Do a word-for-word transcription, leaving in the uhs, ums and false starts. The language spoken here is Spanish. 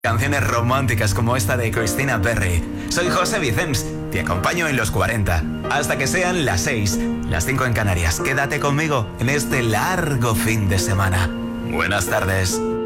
Canciones románticas como esta de Christina Perri. Soy José Vicens, te acompaño en los cuarenta, hasta que sean las seis, las cinco en Canarias. Quédate conmigo en este largo fin de semana. Buenas tardes.